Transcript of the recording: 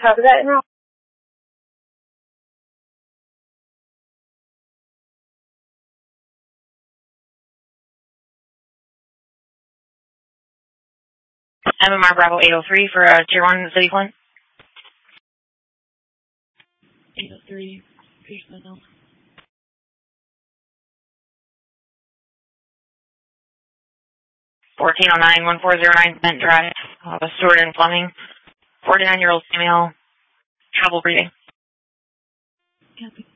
Copy that en route. MMR Bravo 803 for Tier 1 City Flint. 803, Pierce Middle. 1409-1409 Bent Drive, Stewart and Fleming, 49-year-old female, trouble breathing. Copy.